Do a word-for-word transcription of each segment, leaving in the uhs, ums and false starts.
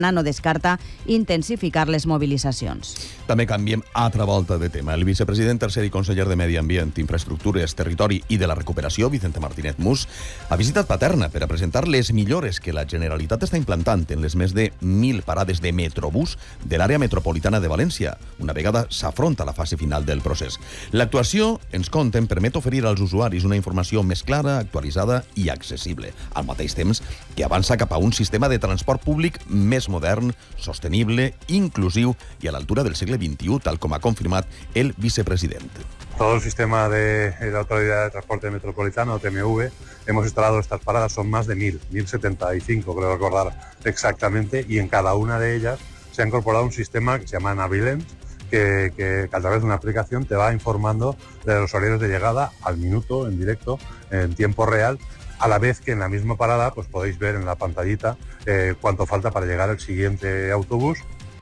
no descarta intensificar les mobilitzacions. També canviem altra volta de tema. El vicepresident tercer i conseller de Medi Ambient, Infraestructures, Territori i de la Recuperació, Vicente Martínez Mus, ha visitat Paterna per a presentar les millores que la Generalitat està implantant en les més de mil parades de Metrobús de l'àrea metropolitana de València, una vegada s'afronta la fase final del procés. L'actuació, ens conten, permet oferir als usuaris una informació més clara, actualitzada i accessible, al mateix temps que avança cap a un sistema de transport públic més modern, sostenible, inclusiu i a l'altura del segle veintiuno, tal com ha confirmat el vicepresident. Todo el sistema de la Autoridad de Transporte Metropolitano, T M V, hemos instalado estas paradas, son más de mil, mil setenta y cinco, creo recordar exactamente, y en cada una de ellas se ha incorporado un sistema que se llama Navilens, que, que, que a través de una aplicación te va informando de los horarios de llegada al minuto, en directo, en tiempo real, a la vez que en la misma parada pues podéis ver en la pantallita eh, cuánto falta para llegar al siguiente autobús.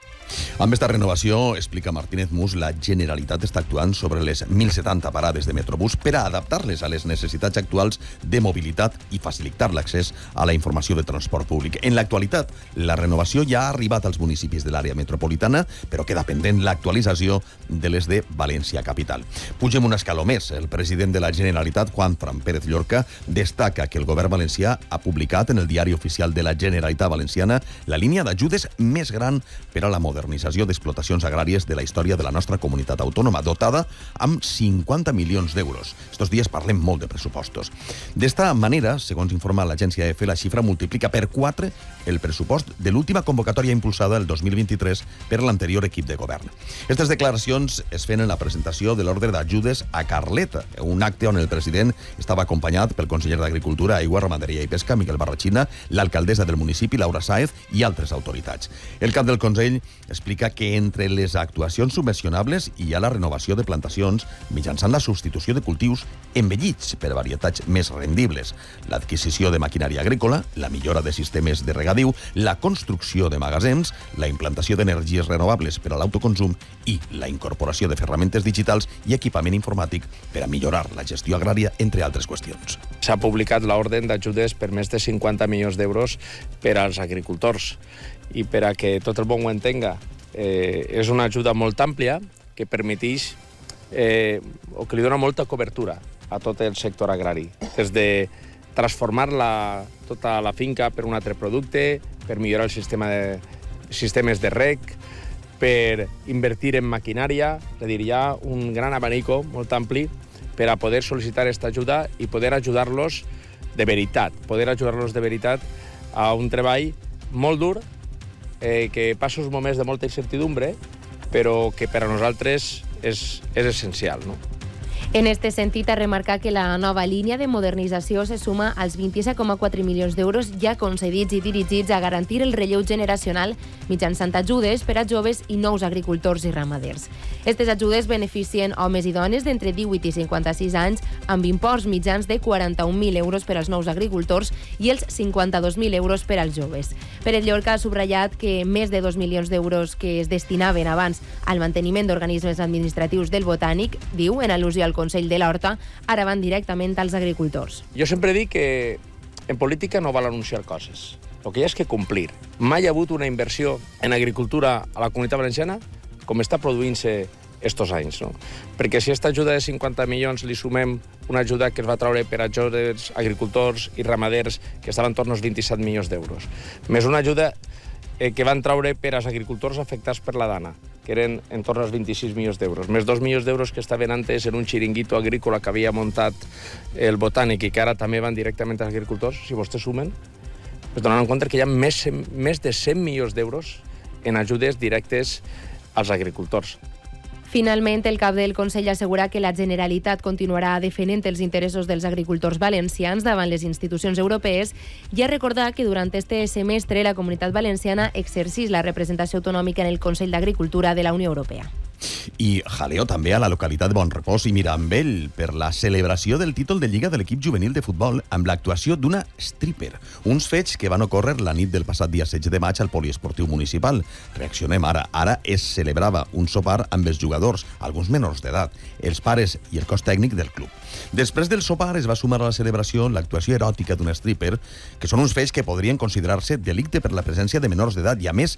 Amb esta renovació, explica Martínez Mus, la Generalitat està actuant sobre les mil setanta parades de Metrobús per a adaptar-les a les necessitats actuals de mobilitat i facilitar l'accés a la informació de transport públic. En l'actualitat, la renovació ja ha arribat als municipis de l'àrea metropolitana, però queda pendent l'actualització de les de València Capital. Pugem un escaló més. El president de la Generalitat, Juan Fran Pérez Llorca, destaca que el govern valencià ha publicat en el Diari Oficial de la Generalitat Valenciana la línia d'ajudes més gran per a la modernització d'explotacions agràries de la història de la nostra comunitat autònoma, dotada amb cinquanta milions d'euros. Estos dies parlem molt de pressupostos. D'esta manera, segons informa l'agència E F, la xifra multiplica per quatre el pressupost de l'última convocatòria impulsada el dos mil vint-i-tres per l'anterior equip de govern. Aquestes declaracions es fan en la presentació de l'ordre d'ajudes a Carleta, un acte on el president estava acompanyat pel conseller d'Agricultura, Aigua, Ramaderia i Pesca, Miquel Barrachina, l'alcaldessa del municipi, Laura Sáez, i altres autoritats. El cap del Consell explica que entre les actuacions subvencionables hi ha la renovació de plantacions mitjançant la substitució de cultius envellits per varietats més rendibles, l'adquisició de maquinària agrícola, la millora de sistemes de regadiu, la construcció de magatzems, la implantació d'energies renovables per a l'autoconsum i la incorporació de ferramentes digitals i equipament informàtic per a millorar la gestió agrària, entre altres qüestions. S'ha publicat l'ordre d'ajudes per més de cinquanta milions d'euros per als agricultors i per a que tot el món ho entenga, eh, és una ajuda molt àmplia que permeteix eh, o que li dona molta cobertura a tot el sector agrari, des de transformar la, tota la finca per un altre producte, per millorar el sistema de sistemes de reg, per invertir en maquinària, és a dir, hi ha un gran abanico molt ampli per a poder sol·licitar aquesta ajuda i poder ajudar-los de veritat, poder ajudar-los de veritat a un treball molt dur, eh, que passa uns moments de molta incertidumbre, però que per a nosaltres és, és essencial, no? En este sentit, ha remarcat que la nova línia de modernització se suma als vint-i-set coma quatre milions d'euros ja concedits i dirigits a garantir el relleu generacional mitjançant ajudes per a joves i nous agricultors i ramaders. Aquestes ajudes beneficien homes i dones d'entre divuit i cinquanta-sis anys amb imports mitjans de quaranta-un mil euros per als nous agricultors i els cinquanta-dos mil euros per als joves. Pérez Llorca ha subratllat que més de dos milions d'euros que es destinaven abans al manteniment d'organismes administratius del Botànic, diu, en al·lusió al Consell de l'Horta, ara van directament als agricultors. Jo sempre dic que en política no val anunciar coses. El que hi ha és que complir. Mai ha hagut una inversió en agricultura a la Comunitat Valenciana com està produint-se estos anys, no? Perquè si aquesta ajuda de cinquanta milions li sumem una ajuda que es va treure per a joves, agricultors i ramaders que estaven entorn als vint-i-set milions d'euros, més una ajuda eh, que van treure per als agricultors afectats per la dana, que eren en torn als vint-i-sis milions d'euros, més dos milions d'euros que estaven antes en un xiringuito agrícola que havia muntat el Botànic i que ara també van directament als agricultors, si vostès sumen, es donen en compte que hi ha més, més de cent milions d'euros en ajudes directes als agricultors. Finalment, el cap del Consell assegura que la Generalitat continuarà defendent els interessos dels agricultors valencians davant les institucions europees i ha recordat que durant este semestre la Comunitat Valenciana exercís la representació autonòmica en el Consell d'Agricultura de la Unió Europea. I jaleo també a la localitat de Bonrepòs i Mirambell per la celebració del títol de Lliga de l'equip juvenil de futbol amb l'actuació d'una stripper. Uns fets que van ocórrer la nit del passat dia setze de maig al poliesportiu municipal. Reaccionem ara. Ara es celebrava un sopar amb els jugadors, alguns menors d'edat, els pares i el cos tècnic del club. Després del sopar es va sumar a la celebració l'actuació eròtica d'una stripper, que són uns fets que podrien considerar-se delicte per la presència de menors d'edat i, a més,